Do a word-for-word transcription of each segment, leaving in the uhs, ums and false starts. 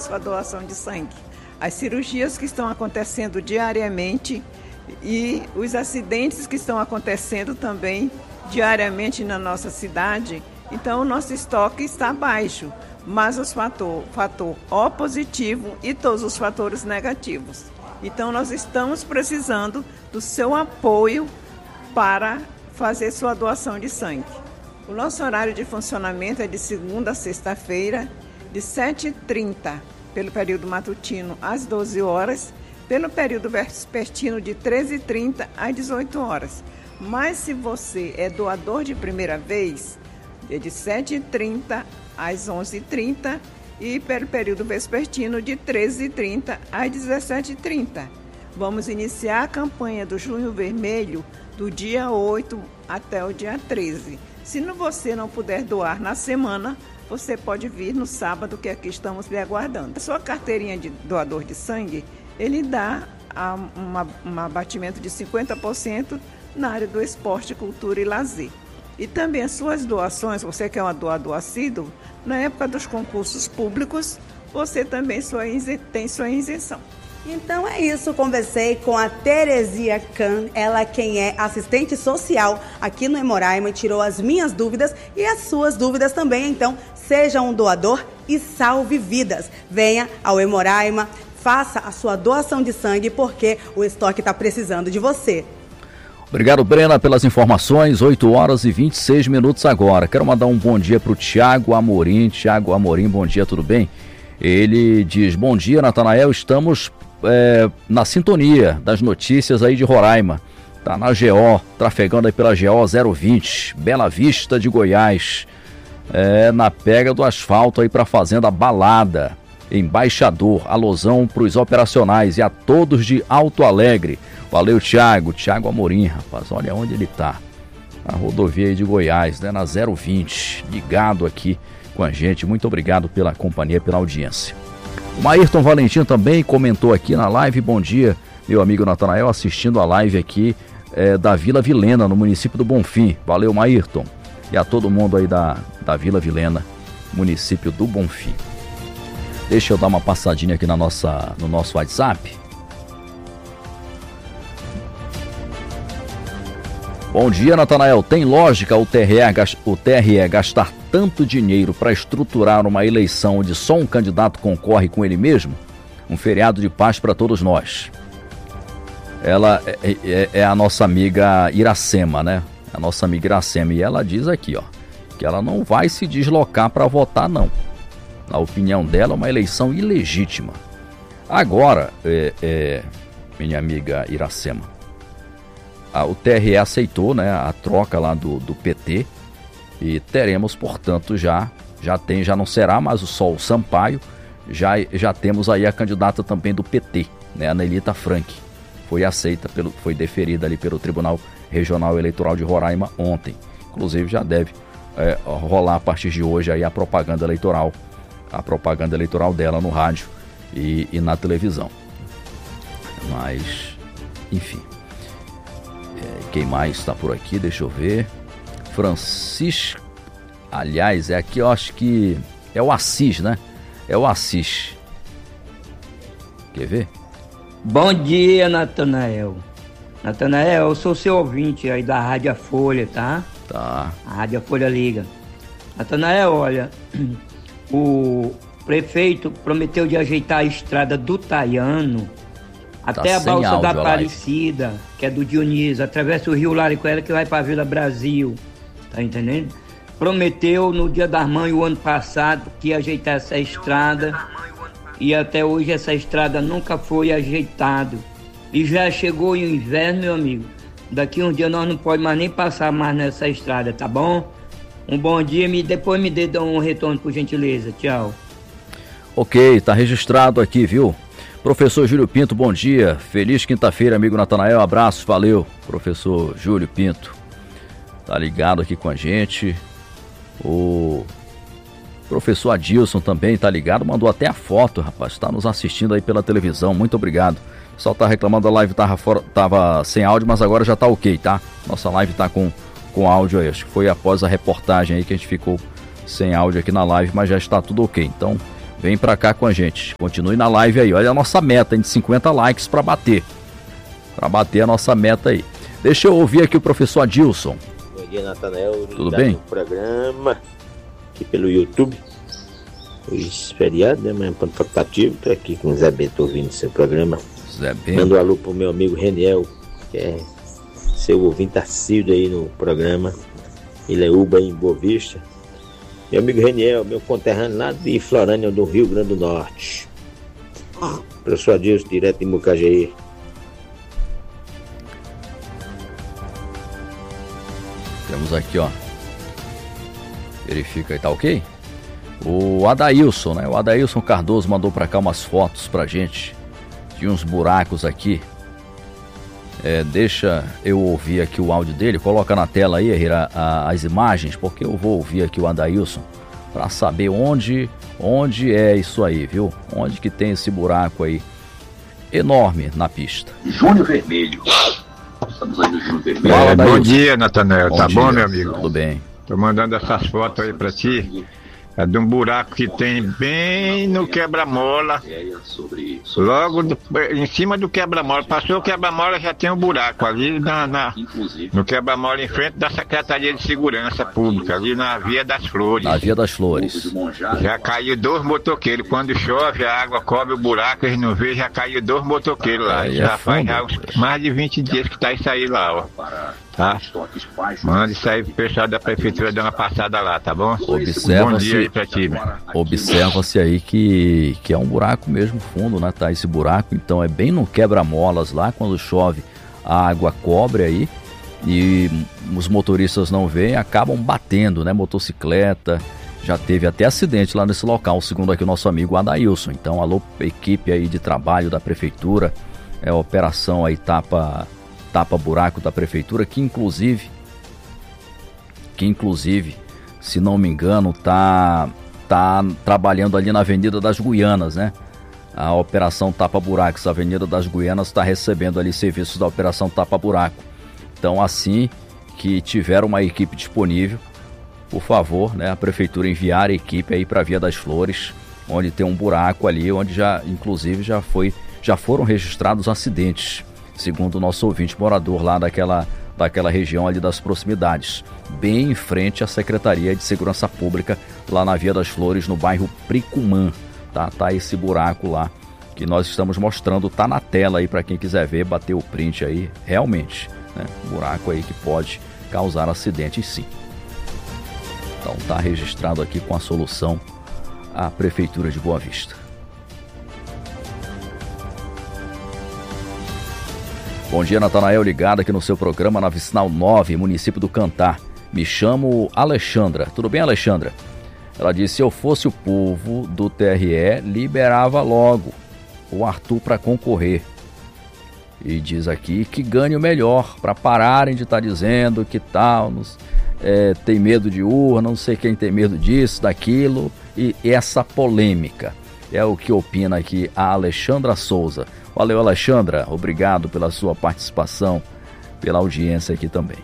sua doação de sangue. As cirurgias que estão acontecendo diariamente e os acidentes que estão acontecendo também diariamente na nossa cidade, então o nosso estoque está baixo, mas os fator, fator O positivo e todos os fatores negativos. Então nós estamos precisando do seu apoio para fazer sua doação de sangue. O nosso horário de funcionamento é de segunda a sexta-feira, de sete e trinta pelo período matutino às doze horas, pelo período vespertino de treze e trinta às dezoito horas. Mas se você é doador de primeira vez, é de sete e trinta às onze e trinta e pelo período vespertino de treze e trinta às dezessete e trinta. Vamos iniciar a campanha do Junho Vermelho do dia oito até o dia treze. Se você não puder doar na semana, você pode vir no sábado, que aqui estamos lhe aguardando. A sua carteirinha de doador de sangue, ele dá um abatimento de cinquenta por cento na área do esporte, cultura e lazer. E também as suas doações, você que é um doador assíduo, na época dos concursos públicos, você também tem sua isenção. Então é isso, conversei com a Teresia Can, ela quem é assistente social aqui no Hemoraima, e tirou as minhas dúvidas e as suas dúvidas também. Então seja um doador e salve vidas. Venha ao Hemoraima, faça a sua doação de sangue, porque o estoque está precisando de você. Obrigado, Brena, pelas informações. oito horas e vinte e seis minutos agora. Quero mandar um bom dia para o Tiago Amorim. Tiago Amorim, bom dia, tudo bem? Ele diz, bom dia, Natanael, estamos é, na sintonia das notícias aí de Roraima. Tá na G O, trafegando aí pela G O zero vinte, Bela Vista de Goiás. É, na pega do asfalto aí para a Fazenda Balada. Embaixador, alusão para os operacionais e a todos de Alto Alegre. Valeu, Thiago, Thiago Amorim, rapaz, olha onde ele tá, na rodovia de Goiás, né, na zero vinte, ligado aqui com a gente. Muito obrigado pela companhia, pela audiência. O Maírton Valentim também comentou aqui na live, bom dia, meu amigo Natanael, assistindo a live aqui é, da Vila Vilena, no município do Bonfim. Valeu, Maírton, e a todo mundo aí da, da Vila Vilena, município do Bonfim. Deixa eu dar uma passadinha aqui na nossa, no nosso WhatsApp. Bom dia, Natanael. Tem lógica o T R E, o T R E gastar tanto dinheiro para estruturar uma eleição onde só um candidato concorre com ele mesmo? Um feriado de paz para todos nós. Ela é, é, é a nossa amiga Iracema, né? A nossa amiga Iracema. E ela diz aqui, ó, que ela não vai se deslocar para votar, não. Na opinião dela, é uma eleição ilegítima. Agora, é, é, minha amiga Iracema, a, o T R E aceitou, né, a troca lá do, do P T e teremos, portanto, já, já tem, já não será mais o Sol Sampaio, já, já temos aí a candidata também do P T, né, a Nelita Frank. Foi aceita, pelo, foi deferida ali pelo Tribunal Regional Eleitoral de Roraima ontem. Inclusive já deve é, rolar a partir de hoje aí a propaganda eleitoral. a propaganda eleitoral dela no rádio e, e na televisão. Mas, enfim. É, quem mais está por aqui? Deixa eu ver. Francisco. Aliás, é aqui, eu acho que é o Assis, né? É o Assis. Quer ver? Bom dia, Natanael. Natanael, eu sou seu ouvinte aí da Rádio Folha, tá? Tá. A Rádio Folha liga. Natanael, olha... O prefeito prometeu de ajeitar a estrada do Taiano até tá a Balsa áudio, da Aparecida, que é do Dionísio, atravessa o rio Laricoela, que vai para a Vila Brasil, tá entendendo? Prometeu no Dia das Mães o ano passado que ia ajeitar essa estrada e até hoje essa estrada nunca foi ajeitada. E já chegou o inverno, meu amigo, daqui uns dias nós não podemos mais nem passar mais nessa estrada, tá bom? Um bom dia, me, depois me dê um retorno, por gentileza. Tchau. Ok, tá registrado aqui, viu? Professor Júlio Pinto, bom dia. Feliz quinta-feira, amigo Natanael. Abraço, valeu. Professor Júlio Pinto. Tá ligado aqui com a gente. O professor Adilson também tá ligado. Mandou até a foto, rapaz. Tá nos assistindo aí pela televisão. Muito obrigado. O pessoal tá reclamando, a live tava, fora, tava sem áudio, mas agora já tá ok, tá? Nossa live tá com... com áudio aí, acho que foi após a reportagem aí que a gente ficou sem áudio aqui na live, mas já está tudo ok. Então, vem pra cá com a gente. Continue na live aí. Olha a nossa meta de cinquenta likes pra bater. Pra bater a nossa meta aí. Deixa eu ouvir aqui o professor Adilson. Bom dia, Natanael. Tudo bem? No programa aqui pelo YouTube. Hoje feriado, né? Mas ponto facultativo. Tô aqui com o Zé Bento ouvindo seu programa. Zé Bento. Manda um alô pro meu amigo Reniel, que é seu ouvinte assíduo aí no programa. Ele é Uba em Boa Vista. Meu amigo Reniel, meu conterrâneo lá de Florânia, do Rio Grande do Norte. Professor Adilson, direto de Mucajaí. Temos aqui, ó. Verifica aí, tá ok? O Adailson, né? O Adailson Cardoso mandou pra cá umas fotos pra gente de uns buracos aqui. É, deixa eu ouvir aqui o áudio dele. Coloca na tela aí, Herrera, as imagens, porque eu vou ouvir aqui o Adailson pra saber onde, onde é isso aí, viu? Onde que tem esse buraco aí enorme na pista. Júnior Vermelho. Estamos aí no Júnior Vermelho. Fala, é, bom dia, Natanael. Tá dia. Bom, meu amigo? Tudo bem. Tô mandando essas fotos aí pra ti. É de um buraco que tem bem no quebra-mola. Logo do, em cima do quebra-mola. Passou o quebra-mola, já tem um buraco ali na, na, no quebra-mola em frente da Secretaria de Segurança Pública, ali na Via das Flores. Na Via das Flores. Já caiu dois motoqueiros. Quando chove, a água cobre o buraco, eles não vê, já caiu dois motoqueiros lá. Aí já é faz fundo, já uns, mais de vinte dias que tá isso aí lá, ó. Tá? Manda isso aí pro pessoal da prefeitura dar uma passada lá, tá bom? Observa-se, bom dia aí pra ti, observa-se aí que, que é um buraco mesmo fundo, né? Tá esse buraco, então é bem no quebra-molas lá, quando chove a água cobre aí e os motoristas não veem, acabam batendo, né? Motocicleta, já teve até acidente lá nesse local, segundo aqui o nosso amigo Adailson. Então, alô, equipe aí de trabalho da prefeitura, é a operação aí tapa... tapa-buraco da prefeitura, que inclusive, que inclusive, se não me engano, tá, tá trabalhando ali na Avenida das Guianas, né? A operação tapa-buracos, a Avenida das Guianas está recebendo ali serviços da operação tapa-buraco. Então, assim que tiver uma equipe disponível, por favor, né, a prefeitura enviar a equipe aí para a Via das Flores, onde tem um buraco ali, onde já, inclusive, já foi, já foram registrados acidentes, segundo o nosso ouvinte morador lá daquela, daquela região ali das proximidades, bem em frente à Secretaria de Segurança Pública, lá na Via das Flores, no bairro Pricumã, tá? Tá esse buraco lá que nós estamos mostrando, tá na tela aí para quem quiser ver, bater o print aí, realmente, né? Buraco aí que pode causar acidentes, sim. Então tá registrado aqui com a solução a Prefeitura de Boa Vista. Bom dia, Natanael, ligado aqui no seu programa na Vicinal nove, município do Cantar. Me chamo Alexandra. Tudo bem, Alexandra? Ela disse, se eu fosse o povo do T R E, liberava logo o Arthur para concorrer. E diz aqui que ganhe o melhor, para pararem de estar tá dizendo que tal, é, tem medo de urna, não sei quem tem medo disso, daquilo, e essa polêmica. É o que opina aqui a Alexandra Souza. Valeu, Alexandra. Obrigado pela sua participação, pela audiência aqui também.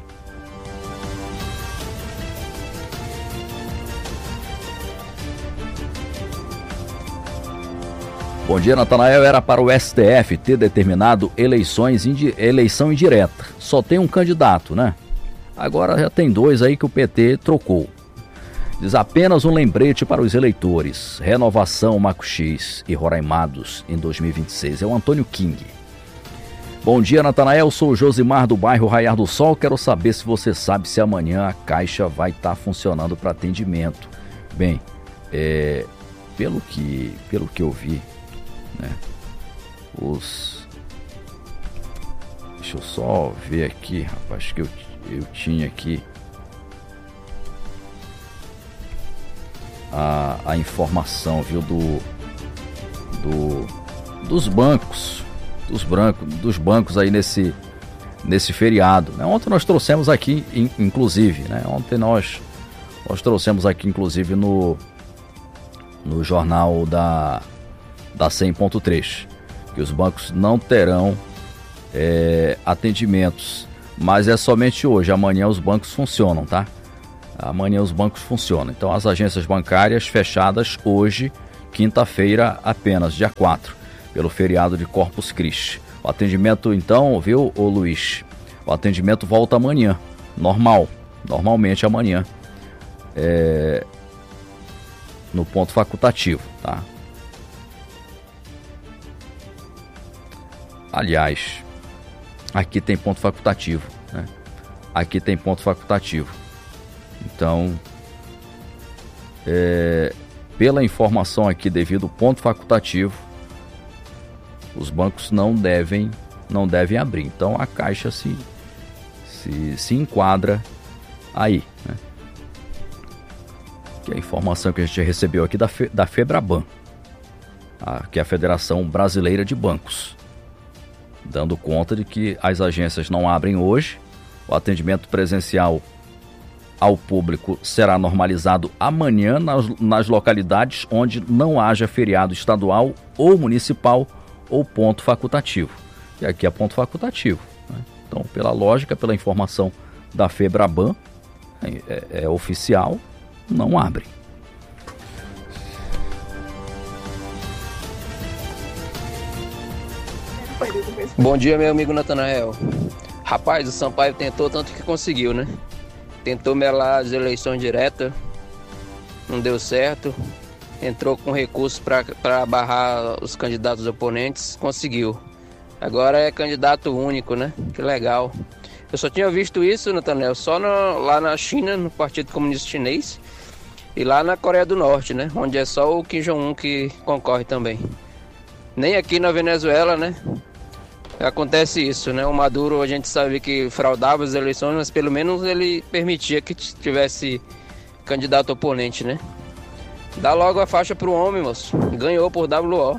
Bom dia, Natanael. Era para o S T F ter determinado eleições indi- eleição indireta. Só tem um candidato, né? Agora já tem dois aí que o P T trocou. Diz apenas um lembrete para os eleitores. Renovação Maco X e Roraimados em dois mil e vinte e seis. É o Antônio King. Bom dia, Natanael. Sou o Josimar do bairro Raiar do Sol. Quero saber se você sabe se amanhã a Caixa vai estar funcionando para atendimento. Bem, é, pelo que, pelo que eu vi, né, os... Deixa eu só ver aqui, rapaz, que eu, eu tinha aqui A, a informação, viu, do, do dos bancos, dos, brancos, dos bancos aí nesse, nesse feriado, né? Ontem nós trouxemos aqui, in, inclusive, né? Ontem nós, nós trouxemos aqui, inclusive, no, no jornal da, da cem ponto três, que os bancos não terão é, atendimentos, mas é somente hoje. Amanhã os bancos funcionam, tá? Amanhã os bancos funcionam. Então as agências bancárias fechadas hoje, quinta-feira apenas, dia quatro, pelo feriado de Corpus Christi. O atendimento, então, viu, ô Luiz? O atendimento volta amanhã, normal, normalmente amanhã, é, no ponto facultativo, tá? Aliás, aqui tem ponto facultativo, né? Aqui tem ponto facultativo. Então, é, pela informação aqui devido ao ponto facultativo, os bancos não devem, não devem abrir. Então a Caixa se, se, se enquadra aí, né? Que é a informação que a gente recebeu aqui da, Fe, da FEBRABAN, a, que é a Federação Brasileira de Bancos, dando conta de que as agências não abrem hoje. O atendimento presencial ao público será normalizado amanhã nas, nas localidades onde não haja feriado estadual ou municipal ou ponto facultativo. E aqui é ponto facultativo, né? Então, pela lógica, pela informação da FEBRABAN, é, é, é oficial, não abre. Bom dia, meu amigo Natanael. Rapaz, o Sampaio tentou tanto que conseguiu, né? Tentou melar as eleições diretas, não deu certo. Entrou com recurso para barrar os candidatos oponentes, conseguiu. Agora é candidato único, né? Que legal. Eu só tinha visto isso, Natanael, só no, lá na China, no Partido Comunista Chinês, e lá na Coreia do Norte, né? Onde é só o Kim Jong-un que concorre também. Nem aqui na Venezuela, né? Acontece isso, né? O Maduro, a gente sabe que fraudava as eleições, mas pelo menos ele permitia que tivesse candidato oponente, né? Dá logo a faixa pro homem, moço. Ganhou por W O.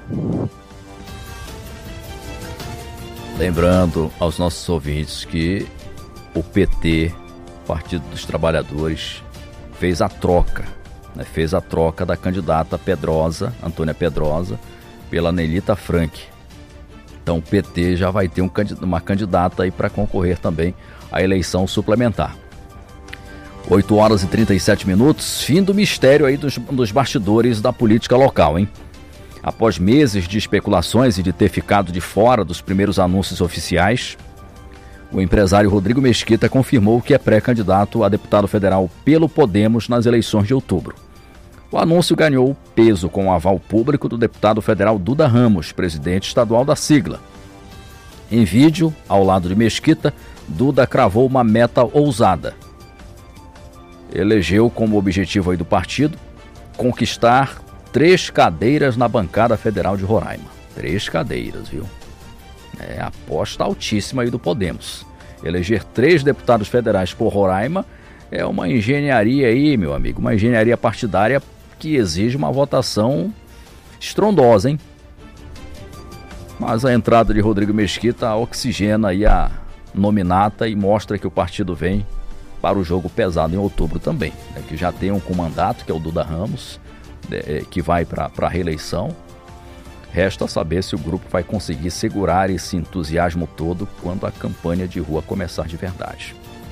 Lembrando aos nossos ouvintes que o P T, Partido dos Trabalhadores, fez a troca, né? Fez a troca da candidata Pedrosa, Antônia Pedrosa, pela Nelita Frank. Então o P T já vai ter um, uma candidata aí para concorrer também à eleição suplementar. oito horas e trinta e sete minutos, fim do mistério aí dos, dos bastidores da política local, hein? Após meses de especulações e de ter ficado de fora dos primeiros anúncios oficiais, o empresário Rodrigo Mesquita confirmou que é pré-candidato a deputado federal pelo Podemos nas eleições de outubro. O anúncio ganhou peso com o aval público do deputado federal Duda Ramos, presidente estadual da sigla. Em vídeo, ao lado de Mesquita, Duda cravou uma meta ousada. Elegeu como objetivo aí do partido conquistar três cadeiras na bancada federal de Roraima. Três cadeiras, viu? É aposta altíssima aí do Podemos. Eleger três deputados federais por Roraima é uma engenharia aí, meu amigo, uma engenharia partidária que exige uma votação estrondosa, hein? Mas a entrada de Rodrigo Mesquita oxigena aí a nominata e mostra que o partido vem para o jogo pesado em outubro também, né? Que já tem um comandato, que é o Duda Ramos, é, que vai para a reeleição. Resta saber se o grupo vai conseguir segurar esse entusiasmo todo quando a campanha de rua começar de verdade.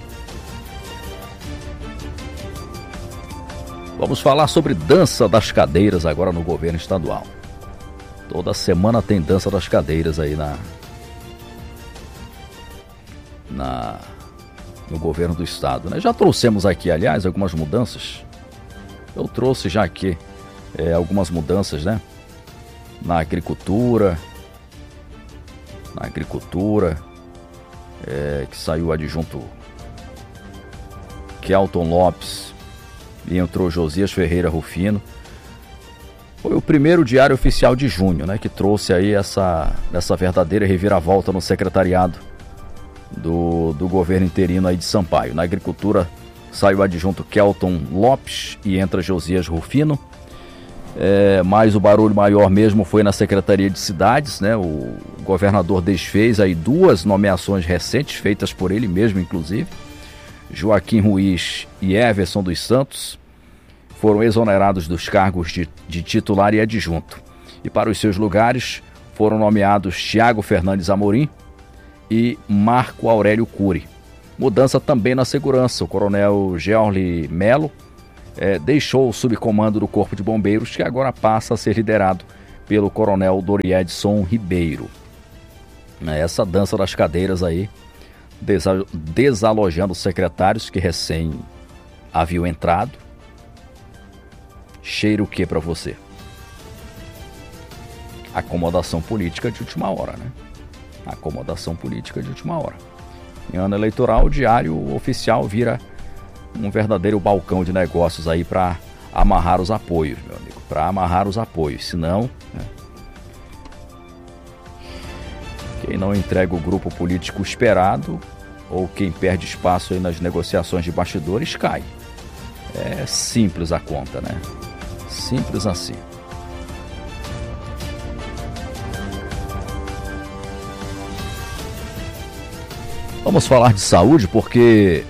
Vamos falar sobre dança das cadeiras agora no governo estadual. Toda semana tem dança das cadeiras aí na, na no governo do estado, né? Já trouxemos aqui, aliás, algumas mudanças. Eu trouxe já aqui é, algumas mudanças, né? Na agricultura, na agricultura, é, que saiu o adjunto Kelton Lopes e entrou Josias Ferreira Rufino. Foi o primeiro diário oficial de junho, né, que trouxe aí essa, essa verdadeira reviravolta no secretariado do, do governo interino aí de Sampaio. Na agricultura saiu o adjunto Kelton Lopes e entra Josias Rufino. É, mas o barulho maior mesmo foi na Secretaria de Cidades, né? O governador desfez aí duas nomeações recentes, feitas por ele mesmo, inclusive. Joaquim Ruiz e Everson dos Santos foram exonerados dos cargos de, de titular e adjunto. E para os seus lugares foram nomeados Tiago Fernandes Amorim e Marco Aurélio Cury. Mudança também na segurança. O coronel Georli Melo é, deixou o subcomando do Corpo de Bombeiros, que agora passa a ser liderado pelo coronel Doriedson Ribeiro. Essa dança das cadeiras aí, desa- desalojando secretários que recém haviam entrado. Cheira o que para você? Acomodação política de última hora, né? Acomodação política de última hora. Em ano eleitoral, o diário oficial vira um verdadeiro balcão de negócios aí para amarrar os apoios, meu amigo. Para amarrar os apoios, senão, né? Quem não entrega o grupo político esperado ou quem perde espaço aí nas negociações de bastidores cai. É simples a conta, né? Simples assim. Vamos falar de saúde porque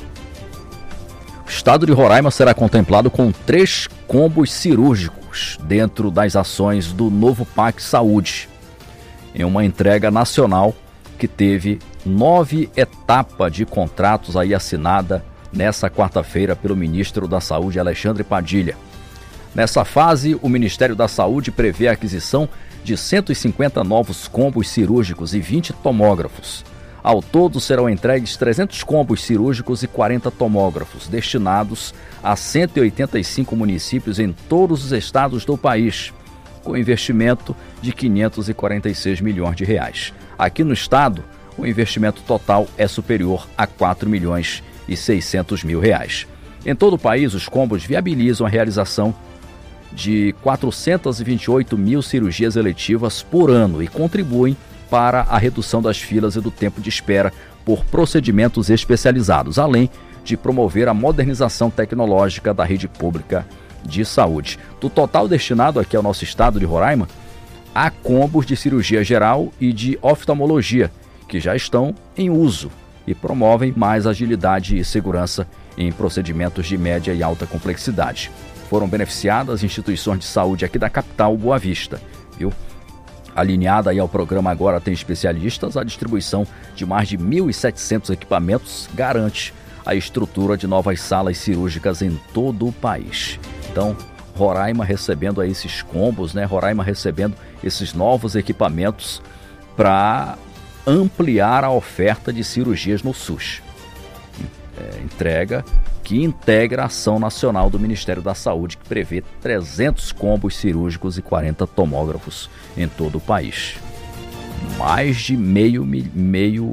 o estado de Roraima será contemplado com três combos cirúrgicos dentro das ações do novo P A C Saúde, em uma entrega nacional que teve nove etapas de contratos aí assinada nessa quarta-feira pelo ministro da Saúde, Alexandre Padilha. Nessa fase, o Ministério da Saúde prevê a aquisição de cento e cinquenta novos combos cirúrgicos e vinte tomógrafos. Ao todo, serão entregues trezentos combos cirúrgicos e quarenta tomógrafos, destinados a cento e oitenta e cinco municípios em todos os estados do país, com investimento de quinhentos e quarenta e seis milhões de reais. Aqui no estado, o investimento total é superior a quatro milhões e seiscentos mil reais. Em todo o país, os combos viabilizam a realização de quatrocentas e vinte e oito mil cirurgias eletivas por ano e contribuem para a redução das filas e do tempo de espera por procedimentos especializados, além de promover a modernização tecnológica da rede pública de saúde. Do total destinado aqui ao nosso estado de Roraima, há combos de cirurgia geral e de oftalmologia, que já estão em uso e promovem mais agilidade e segurança em procedimentos de média e alta complexidade. Foram beneficiadas instituições de saúde aqui da capital, Boa Vista, viu? Alinhada aí ao programa Agora Tem Especialistas, a distribuição de mais de mil e setecentos equipamentos garante a estrutura de novas salas cirúrgicas em todo o país. Então, Roraima recebendo aí esses combos, né? Roraima recebendo esses novos equipamentos para ampliar a oferta de cirurgias no SUS. É, entrega que integra a ação nacional do Ministério da Saúde, que prevê trezentos combos cirúrgicos e quarenta tomógrafos em todo o país. Mais de meio, meio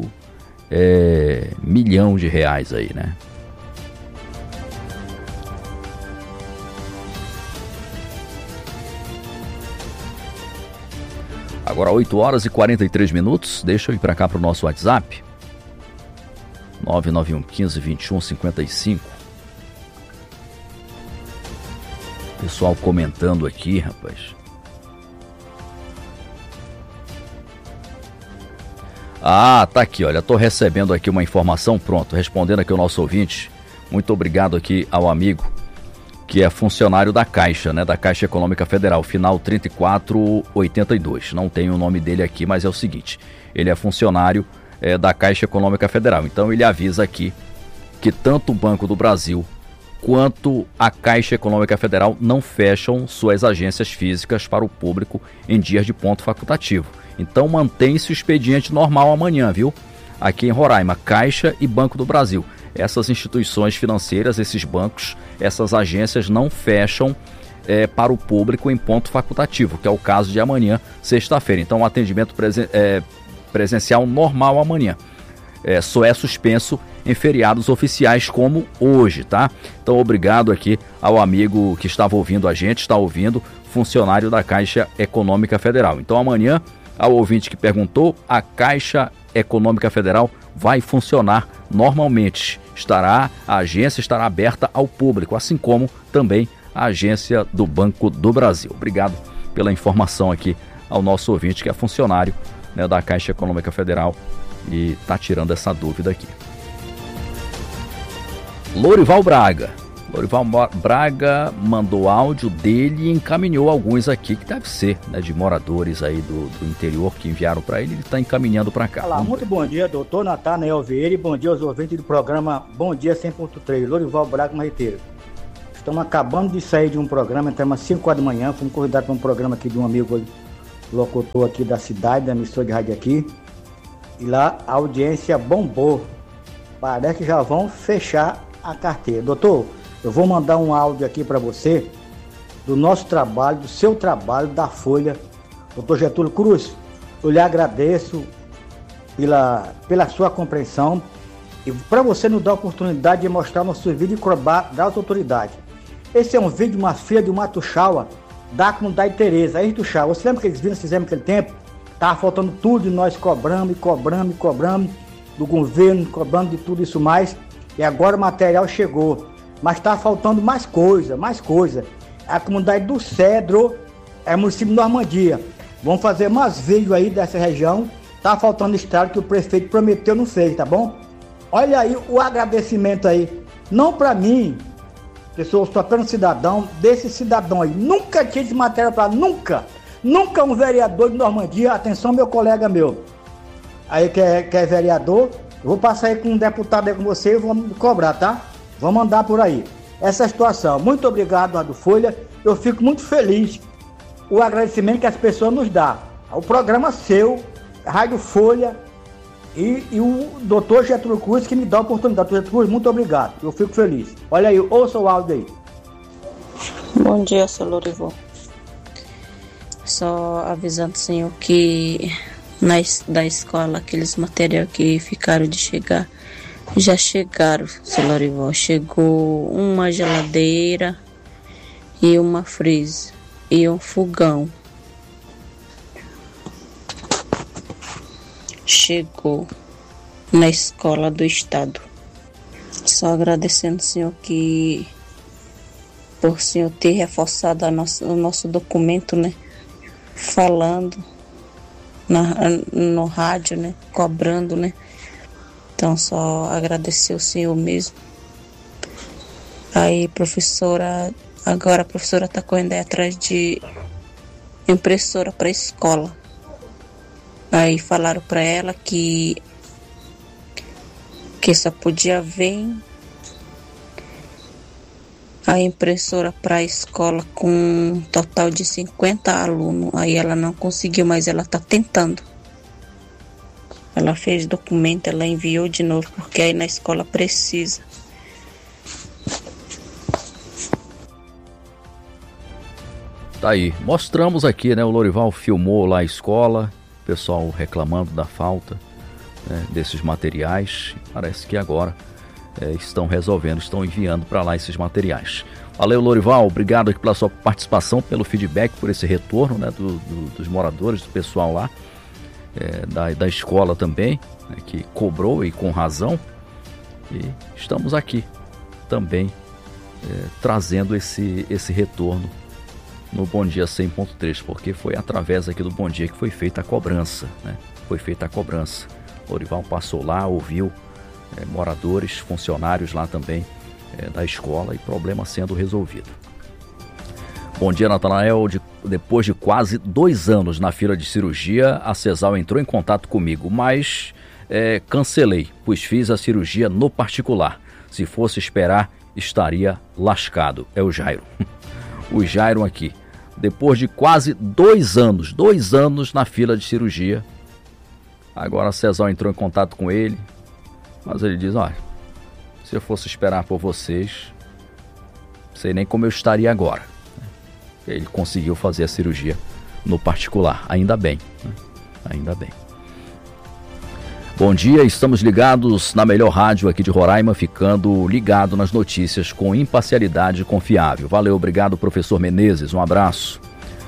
é, milhão de reais aí, né? Agora oito horas e quarenta e três minutos, deixa eu ir para cá para o nosso WhatsApp. nove nove um um cinco, dois um cinco cinco. Pessoal comentando aqui, rapaz. Ah, tá aqui, olha, tô recebendo aqui uma informação, pronto, respondendo aqui o nosso ouvinte. Muito obrigado aqui ao amigo que é funcionário da Caixa, né, da Caixa Econômica Federal, final trinta e quatro oitenta e dois. Não tem o nome dele aqui, mas é o seguinte, ele é funcionário é, da Caixa Econômica Federal. Então ele avisa aqui que tanto o Banco do Brasil quanto a Caixa Econômica Federal não fecham suas agências físicas para o público em dias de ponto facultativo. Então mantém-se o expediente normal amanhã, viu? Aqui em Roraima, Caixa e Banco do Brasil. Essas instituições financeiras, esses bancos, essas agências não fecham é, para o público em ponto facultativo, que é o caso de amanhã, sexta-feira. Então o atendimento presen- é, presencial normal amanhã. É, só é suspenso em feriados oficiais como hoje, tá? Então, obrigado aqui ao amigo que estava ouvindo a gente, está ouvindo, funcionário da Caixa Econômica Federal. Então, amanhã, ao ouvinte que perguntou, a Caixa Econômica Federal vai funcionar normalmente. Estará, a agência estará aberta ao público, assim como também a agência do Banco do Brasil. Obrigado pela informação aqui ao nosso ouvinte que é funcionário, né, da Caixa Econômica Federal e está tirando essa dúvida aqui. Lorival Braga. Lorival Braga mandou áudio dele e encaminhou alguns aqui, que deve ser, né, de moradores aí do, do interior que enviaram para ele, ele está encaminhando para cá. Olá, muito bom dia, doutor Natanael Vieira, e bom dia aos ouvintes do programa Bom Dia cem ponto três, Lorival Braga Marreteiro. Estamos acabando de sair de um programa, entramos às cinco horas da manhã, fomos convidados para um programa aqui de um amigo locutor aqui da cidade, da emissora de rádio aqui. E lá a audiência bombou. Parece que já vão fechar a carteira. Doutor, eu vou mandar um áudio aqui para você do nosso trabalho, do seu trabalho, da Folha. Doutor Getúlio Cruz, eu lhe agradeço pela, pela sua compreensão e para você nos dar a oportunidade de mostrar nosso vídeo e cobrar das autoridades. Esse é um vídeo de uma filha de uma Tuxaua da comunidade Tereza. Aí, Tuxaua, você lembra que eles viram, fizemos naquele tempo? Tava faltando tudo e nós cobramos e cobramos e cobramos do governo, cobrando de tudo isso mais. E agora o material chegou. Mas está faltando mais coisa, mais coisa. A comunidade do Cedro é município de Normandia. Vamos fazer mais vídeos aí dessa região. Tá faltando estrada que o prefeito prometeu, não fez, tá bom? Olha aí o agradecimento aí. Não para mim, que sou só apenas cidadão, desse cidadão aí. Nunca tinha esse material para nunca. Nunca um vereador de Normandia, atenção meu colega meu, aí que é, que é vereador, eu vou passar aí com um deputado aí com você e vou cobrar, tá? Vou mandar por aí. Essa situação. Muito obrigado, Rádio Folha. Eu fico muito feliz o agradecimento que as pessoas nos dão. O programa seu, Rádio Folha e, e o doutor Getúlio Cruz que me dá a oportunidade. doutor Getúlio Cruz, muito obrigado. Eu fico feliz. Olha aí, ouça o áudio aí. Bom dia, seu Lorival. Só avisando, senhor, que na, da escola, aqueles materiais que ficaram de chegar, já chegaram, seu Lorival. Chegou uma geladeira e uma freezer e um fogão. Chegou na escola do estado. Só agradecendo, senhor, que por o senhor ter reforçado a nossa, o nosso documento, né? Falando na, no rádio, né? Cobrando, né? Então, só agradecer o senhor mesmo. Aí, professora, agora a professora está correndo aí atrás de impressora para a escola. Aí falaram para ela que, que só podia vir a impressora para a escola com um total de cinquenta alunos. Aí ela não conseguiu, mas ela está tentando. Ela fez documento, ela enviou de novo, porque aí na escola precisa. Tá aí, mostramos aqui, né? O Lorival filmou lá a escola, o pessoal reclamando da falta, né, desses materiais. Parece que agora É, estão resolvendo, estão enviando para lá esses materiais. Valeu, Lorival, obrigado aqui pela sua participação, pelo feedback, por esse retorno, né, do, do, dos moradores, do pessoal lá, é, da, da escola também, né, que cobrou e com razão. E estamos aqui também é, trazendo esse, esse retorno no Bom Dia cem ponto três, porque foi através aqui do Bom Dia que foi feita a cobrança, né? Foi feita a cobrança. Lorival passou lá, ouviu É, moradores, funcionários lá também é, da escola e problema sendo resolvido. Bom dia, Natanael. De, depois de quase dois anos na fila de cirurgia, a Cesal entrou em contato comigo, mas é, cancelei, pois fiz a cirurgia no particular. Se fosse esperar, estaria lascado. É o Jairo. O Jairo aqui. Depois de quase dois anos, dois anos na fila de cirurgia, agora a Cesal entrou em contato com ele. Mas ele diz, olha, se eu fosse esperar por vocês, não sei nem como eu estaria agora. Ele conseguiu fazer a cirurgia no particular, ainda bem, né? Ainda bem. Bom dia, estamos ligados na melhor rádio aqui de Roraima, ficando ligado nas notícias com imparcialidade confiável. Valeu, obrigado, professor Menezes, um abraço.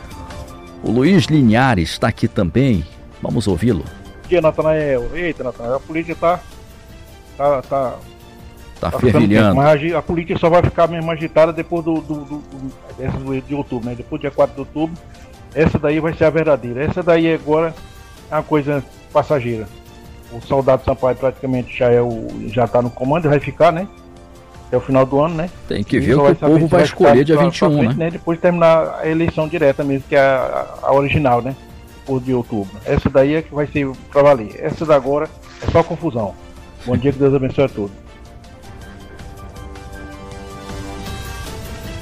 O Luiz Linhares está aqui também, vamos ouvi-lo. Bom dia, Natanael. Eita, Natanael, a política está... Tá, tá, tá, tá fervilhando. Mas a política só vai ficar mesmo agitada depois do, do, do, do, essa do de outubro, né? Depois do dia quatro de outubro, essa daí vai ser a verdadeira. Essa daí agora é uma coisa passageira. O soldado Sampaio praticamente já é o, já tá no comando, vai ficar, né? Até o final do ano, né? Tem que ver o que o povo vai, vai escolher dia vinte e um, frente, né? né? Depois de terminar a eleição direta mesmo, que é a, a original, né? Depois de outubro. Essa daí é que vai ser pra valer. Essa da agora é só confusão. Bom dia, que Deus abençoe a todos.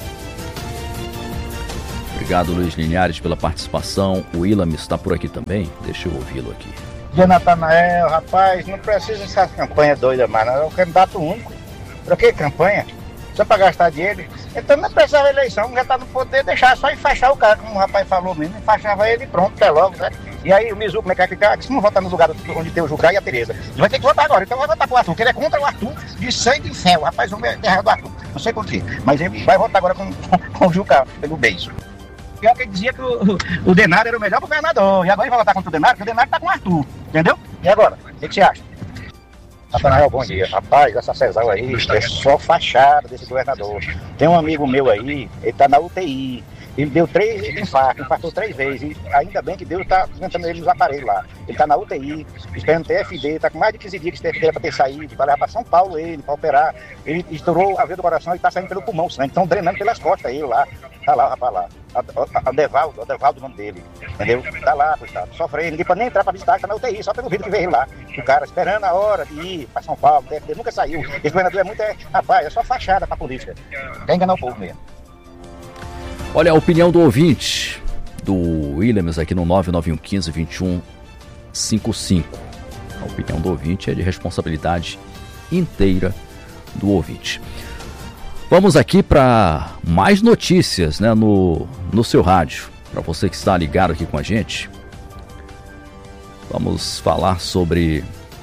obrigado, Luiz Linhares, pela participação. O Willam está por aqui também. Deixa eu ouvi-lo aqui. Dia Natanael, rapaz, não precisa dessa campanha doida mais, não. É o candidato único. Pra que campanha? Só pra gastar dinheiro. Então não precisava de eleição, já tá no poder, deixar só enfaixar o cara, como o rapaz falou mesmo, enfaixava ele e pronto, até logo, né? E aí o Mizu, como é que vai ficar? Se não votar nos lugares onde tem o Jucá e a Tereza, vai ter que votar agora, então vai votar pro Arthur, que ele é contra o Arthur de sangue e céu, rapaz, o é terra do Arthur, não sei por quê, mas ele vai votar agora com, com o Jucá, pelo beijo. Pior que ele dizia que o, o Denário era o melhor governador, e agora ele vai votar contra o Denário, porque o Denário tá com o Arthur, entendeu? E agora? O que, que você acha? Natanael, bom dia. Rapaz, essa Cesal aí é só fachada desse governador. Tem um amigo meu aí, ele tá na U T I. Ele deu três infartos, infartou três vezes. E ainda bem que Deus está inventando ele nos aparelhos lá. Ele tá na U T I, esperando T F D, tá com mais de quinze dias que T F D era para ter saído, para levar para São Paulo ele, para operar. Ele estourou a veia do coração e tá saindo pelo pulmão, sangue. Estão drenando pelas costas ele lá. Tá lá, o rapaz lá. Adevaldo, Adevaldo o nome dele. Entendeu? Tá lá, coitado. Sofrendo. Ninguém pode nem entrar para visitar, tá na U T I, só pelo vídeo que veio ele lá. O cara esperando a hora de ir para São Paulo, T F D nunca saiu. Esse governador é muito, é, rapaz, é só fachada para política. Quer enganar o povo mesmo. Olha a opinião do ouvinte, do Williams aqui no nove nove um um cinco, dois um cinco cinco. A opinião do ouvinte é de responsabilidade inteira do ouvinte. Vamos aqui para mais notícias, né, no, no seu rádio. Para você que está ligado aqui com a gente, vamos falar sobre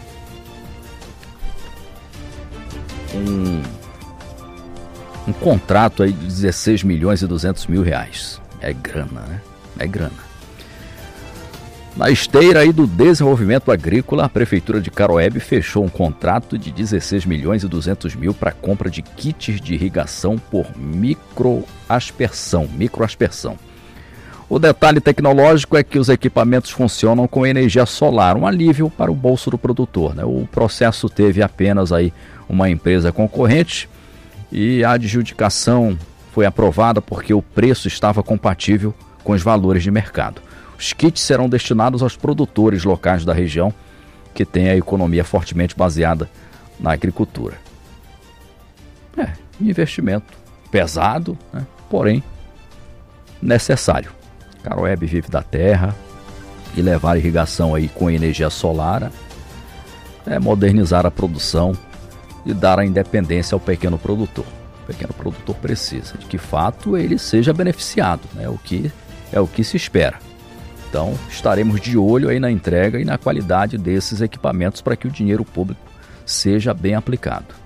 um... um contrato aí de dezesseis milhões e duzentos mil reais. É grana, né? É grana. Na esteira aí do desenvolvimento agrícola, a Prefeitura de Caroebe fechou um contrato de dezesseis milhões e duzentos mil para compra de kits de irrigação por microaspersão. Microaspersão. O detalhe tecnológico é que os equipamentos funcionam com energia solar, um alívio para o bolso do produtor, né? O processo teve apenas aí uma empresa concorrente, e a adjudicação foi aprovada porque o preço estava compatível com os valores de mercado. Os kits serão destinados aos produtores locais da região que têm a economia fortemente baseada na agricultura. É, investimento pesado, né? Porém necessário. Caroebe vive da terra e levar irrigação aí com energia solar é modernizar a produção e dar a independência ao pequeno produtor. O pequeno produtor precisa de que, de fato, ele seja beneficiado, né? O que é o que se espera. Então, estaremos de olho aí na entrega e na qualidade desses equipamentos para que o dinheiro público seja bem aplicado.